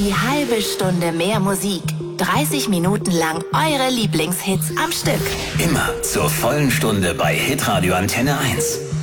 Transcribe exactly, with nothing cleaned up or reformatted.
Die halbe Stunde mehr Musik. dreißig Minuten lang eure Lieblingshits am Stück. Immer zur vollen Stunde bei Hitradio Antenne eins.